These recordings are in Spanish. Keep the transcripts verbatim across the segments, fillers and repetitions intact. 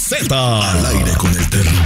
Z. Al aire con el terrible.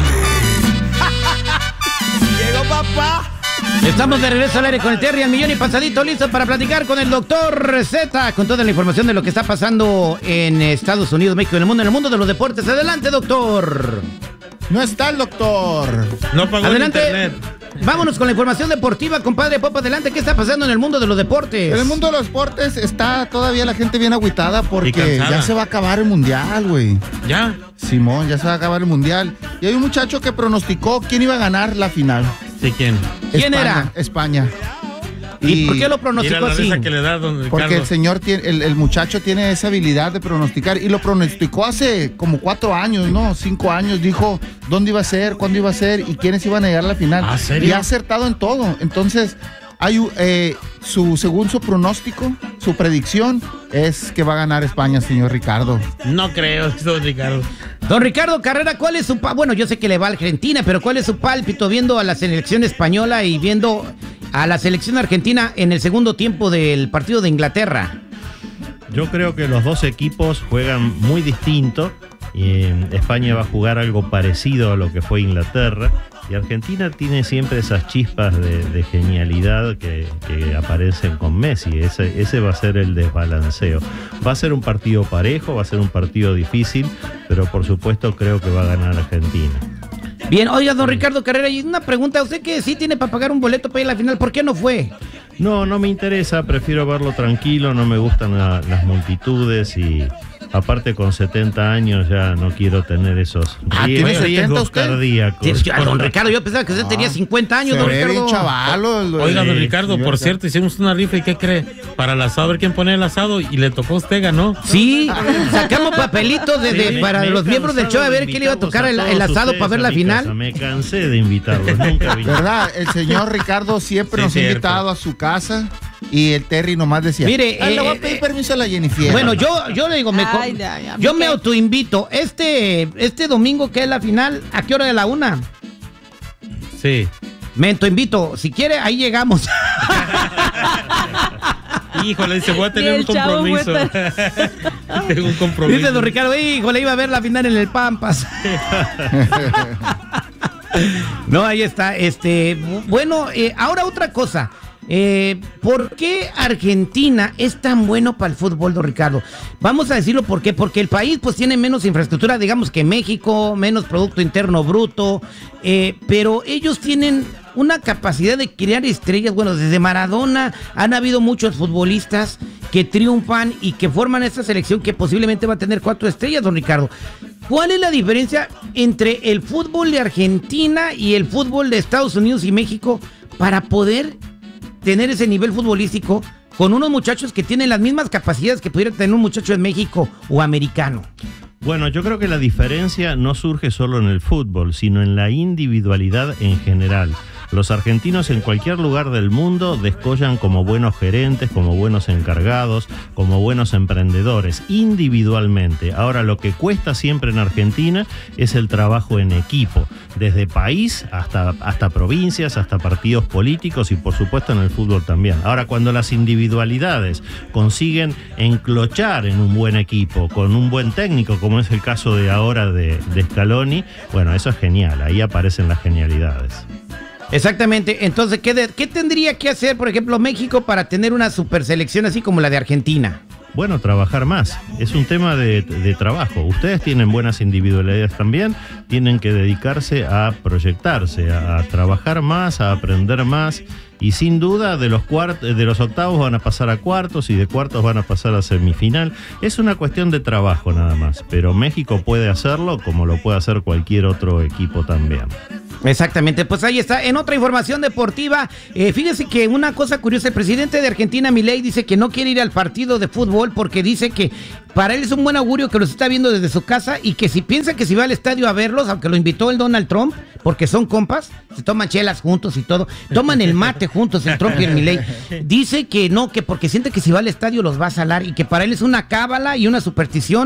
Llegó papá. Estamos de regreso al aire con el Terry, al millón y pasadito, listo para platicar con el doctor Z, con toda la información de lo que está pasando en Estados Unidos, México y en el mundo, en el mundo de los deportes. Adelante, doctor. No está el doctor. No pagó Adelante. el internet. Vámonos con la información deportiva, compadre Pop, adelante. ¿Qué está pasando en el mundo de los deportes? En el mundo de los deportes está todavía la gente bien agüitada Y porque cansada. ya se va a acabar el mundial, güey. Ya. Simón, ya se va a acabar el mundial. Y hay un muchacho que pronosticó quién iba a ganar la final. ¿De quién? ¿Quién España, era? España. ¿Y por qué lo Mira pronosticó la así? risa que le da don Ricardo. Porque el señor tiene, el, el muchacho tiene esa habilidad de pronosticar y lo pronosticó hace como cuatro años, ¿no? Cinco años. Dijo dónde iba a ser, cuándo iba a ser y quiénes iban a llegar a la final. ¿Ah, serio? Y ha acertado en todo. Entonces, hay eh, su según su pronóstico, su predicción es que va a ganar España, señor Ricardo. No creo, don Ricardo. Don Ricardo Carrera, ¿cuál es su pa- bueno, yo sé que le va a Argentina, pero ¿cuál es su pálpito viendo a la selección española y viendo a la selección argentina en el segundo tiempo del partido de Inglaterra? Yo creo que los dos equipos juegan muy distinto. Y España va a jugar algo parecido a lo que fue Inglaterra. Y Argentina tiene siempre esas chispas de, de genialidad que, que aparecen con Messi. Ese, ese va a ser el desbalanceo. Va a ser un partido parejo, va a ser un partido difícil, pero por supuesto creo que va a ganar Argentina. Bien, oiga, don Ricardo Carrera, y una pregunta, usted que sí tiene para pagar un boleto para ir a la final, ¿por qué no fue? No, no me interesa, prefiero verlo tranquilo, no me gustan la- las multitudes y aparte con setenta años ya no quiero tener esos Ah, rie- ¿tiene setenta riesgos usted? cardíacos. Tienes que- ah, don Ricardo, yo pensaba que usted tenía cincuenta años, Se don ve bien Ricardo. chavalo. el- Oiga, don el- Ricardo, señor por Ricardo. cierto, hicimos una rifa y ¿qué cree? Para el asado, a ver quién pone el asado y le tocó a usted, ganó. Sí, sacamos papelitos de, de- Sí, para me he los miembros del show a cansado ver de qué le iba a tocar el, invitarlos el a todos asado para ver ustedes la a mi final. casa. Me cansé de invitarlos, nunca vine. ¿Verdad? El señor Ricardo siempre Sí, nos ha cierto. invitado a su casa y el Terry nomás decía, Mire, "Ah, le voy eh, a pedir eh, permiso a la Jennifer". Bueno, yo, yo le digo, me, co- Ay, ya, ya, yo ¿qué? me autoinvito. Este, este domingo que es la final, ¿a qué hora de la una? Sí. Me autoinvito. Si quiere, ahí llegamos. Híjole, dice, voy a Y tener el un chavo compromiso. Tengo un compromiso. Dice don Ricardo, híjole, iba a ver la final en el Pampas. No, ahí está. Este, bueno, eh, ahora otra cosa. Eh, ¿Por qué Argentina es tan bueno para el fútbol, don Ricardo? Vamos a decirlo por qué. Porque el país pues tiene menos infraestructura, digamos que México, menos Producto Interno Bruto, eh, pero ellos tienen una capacidad de crear estrellas. Bueno, desde Maradona han habido muchos futbolistas que triunfan y que forman esta selección que posiblemente va a tener cuatro estrellas, don Ricardo. ¿Cuál es la diferencia entre el fútbol de Argentina y el fútbol de Estados Unidos y México para poder tener ese nivel futbolístico con unos muchachos que tienen las mismas capacidades que pudiera tener un muchacho de México o americano? Bueno, yo creo que la diferencia no surge solo en el fútbol, sino en la individualidad en general. Los argentinos en cualquier lugar del mundo descollan como buenos gerentes, como buenos encargados, como buenos emprendedores, individualmente. Ahora, lo que cuesta siempre en Argentina es el trabajo en equipo, desde país hasta, hasta provincias, hasta partidos políticos y por supuesto en el fútbol también. Ahora, cuando las individualidades consiguen enclochar en un buen equipo, con un buen técnico, como es el caso de ahora de, de Scaloni, bueno, eso es genial, ahí aparecen las genialidades. Exactamente. Entonces, ¿qué, de- qué tendría que hacer, por ejemplo, México para tener una super selección así como la de Argentina? Bueno, trabajar más. Es un tema de, de trabajo. Ustedes tienen buenas individualidades también, tienen que dedicarse a proyectarse, a, a trabajar más, a aprender más. Y sin duda de los, cuart de los octavos van a pasar a cuartos y de cuartos van a pasar a semifinal. Es una cuestión de trabajo nada más. Pero México puede hacerlo como lo puede hacer cualquier otro equipo también. Exactamente, pues ahí está. En otra información deportiva, eh, fíjese que una cosa curiosa, el presidente de Argentina, Milei, dice que no quiere ir al partido de fútbol porque dice que para él es un buen augurio que los está viendo desde su casa y que si piensa que si va al estadio a verlos, aunque lo invitó el Donald Trump, porque son compas, se toman chelas juntos y todo, toman el mate juntos el Trump y el Milei, dice que no, que porque siente que si va al estadio los va a salar y que para él es una cábala y una superstición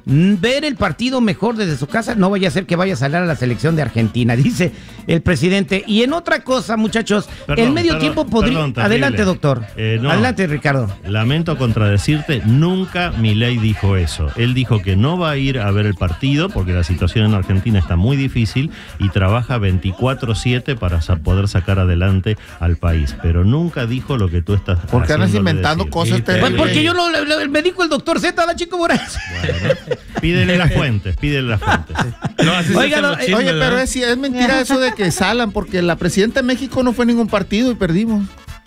ver el partido mejor desde su casa, no vaya a ser que vaya a salir a la selección de Argentina, dice el presidente. Y en otra cosa, muchachos, Perdón, el medio perdón, tiempo podría... perdón, terrible. Adelante, doctor. Eh, no. Adelante, Ricardo. Lamento contradecirte, nunca Milei dijo eso. Él dijo que no va a ir a ver el partido porque la situación en Argentina está muy difícil y trabaja veinticuatro siete para sa- poder sacar adelante al país. Pero nunca dijo lo que tú estás Porque andas haciéndole inventando decir. cosas Sí, terribles. Pues porque yo no, le- le- me dijo el doctor Z, la Chico Morales. Bueno, pídele las fuentes, pídele las fuentes. No, así se Oiga, hacen no, los eh, chismes, Oye, pero ¿verdad? es, es mentira eso de que salan, porque la presidenta de México no fue a ningún partido y perdimos.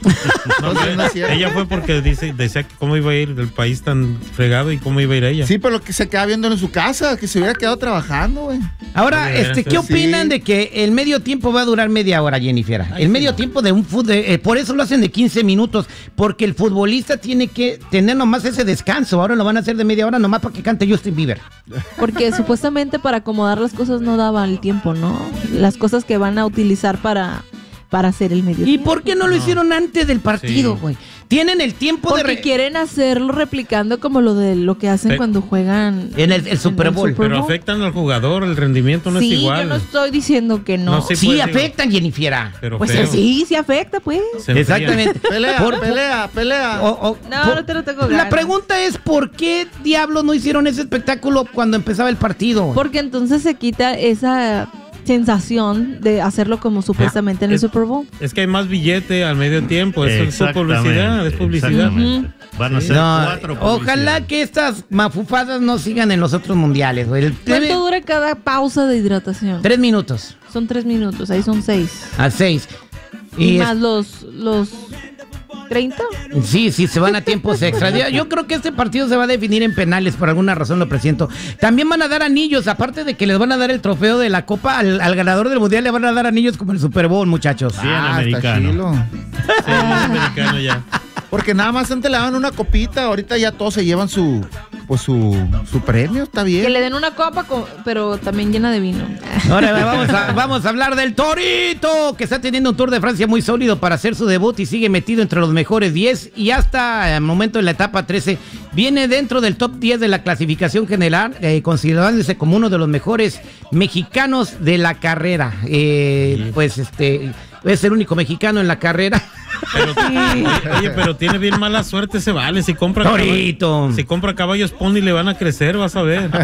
No, Entonces, no es cierto. ella fue porque dice, decía que cómo iba a ir del país tan fregado y cómo iba a ir ella. Sí, pero lo que se queda viendo en su casa, que se hubiera quedado trabajando, güey. Ahora, Oye, este, ¿qué sí. opinan de que el medio tiempo va a durar media hora, Jennifer? El medio tiempo de un fútbol, eh, por eso lo hacen de quince minutos, porque el futbolista tiene que tener nomás ese descanso. Ahora lo van a hacer de media hora nomás para que cante Justin Bieber. Porque supuestamente para acomodar las cosas no daba el tiempo, ¿no? Las cosas que van a utilizar para, para hacer el medio ¿Y tiempo. por qué no lo hicieron antes del partido, Sí. güey? Tienen el tiempo de... Porque re- quieren hacerlo replicando como lo de lo que hacen Pe- cuando juegan En el- el Super Bowl. Pero afectan al jugador, el rendimiento no sí, es igual. yo no estoy diciendo que no. No, sí, Sí, pues, digo, afectan, Jennifer. pero Pues feo. sí, sí afecta, pues. Se enfrían. Exactamente. Pelea, Por- pelea, pelea. o- o- No, por- no te lo tengo La ganas. pregunta es, ¿por qué diablos no hicieron ese espectáculo cuando empezaba el partido, güey? Porque entonces se quita esa sensación de hacerlo como supuestamente en el Es- Super Bowl. Es que hay más billete al medio tiempo. Eso es Exactamente, publicidad, es publicidad. exactamente. Van a ser No, cuatro ojalá publicidades. que estas mafufadas no sigan en los otros mundiales, güey. El- ¿Cuánto dura cada pausa de hidratación? Tres minutos Son tres minutos, ahí son seis. a seis. Y, Y es- más los, los treinta. sí, sí, se van a tiempos extra. Yo, yo creo que este partido se va a definir en penales, por alguna razón lo presiento. También van a dar anillos, aparte de que les van a dar el trofeo de la Copa, al, al ganador del Mundial le van a dar anillos como el Super Bowl, muchachos. Bien Ah, está americano. chilo. Sí, es americano ya. Porque nada más antes le daban una copita, ahorita ya todos se llevan su, pues su, su premio, está Que bien. le den una copa, con- pero también llena de vino. Ahora vamos a, vamos a hablar del Torito, que está teniendo un Tour de Francia muy sólido para hacer su debut y sigue metido entre los mejores diez y hasta el momento en la etapa trece viene dentro del top diez de la clasificación general, eh, considerándose como uno de los mejores mexicanos de la carrera. Eh, pues este es el único mexicano en la carrera. Pero, oye, pero tiene bien mala suerte ese vale. Si compra Torito. caballos, si compra caballos pony le van a crecer, vas a ver.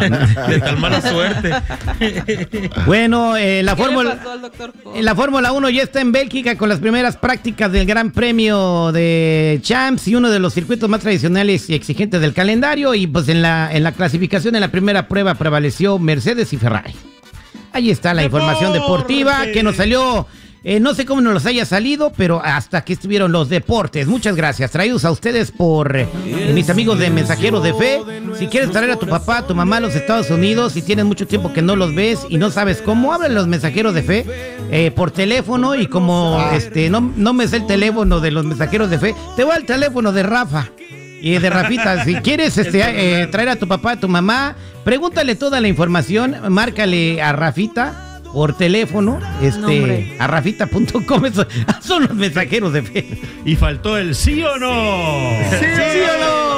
De tal mala suerte. Bueno, eh, la ¿Qué le Fórmula... pasó al doctor Cole? En la Fórmula uno ya está en Bélgica con las primeras prácticas del Gran Premio de Champs y uno de los circuitos más tradicionales y exigentes del calendario. Y pues en la, en la clasificación, en la primera prueba, prevaleció Mercedes y Ferrari. Ahí está la información deportiva que nos salió. Eh, no sé cómo nos los haya salido, pero hasta aquí estuvieron los deportes. Muchas gracias. Traídos a ustedes por eh, mis amigos de Mensajeros de Fe. Si quieres traer a tu papá, a tu mamá a los Estados Unidos, si tienes mucho tiempo que no los ves y no sabes cómo, hablan los Mensajeros de Fe eh, por teléfono. Y como este no, no me sé el teléfono de los Mensajeros de Fe, te voy al teléfono de Rafa. Y de Rafita, si quieres este, eh, traer a tu papá, a tu mamá, pregúntale toda la información, márcale a Rafita por teléfono, este, Nombre. a rafita punto com, eso- son los Mensajeros de Fe. Y faltó el sí o no. ¿Sí o no?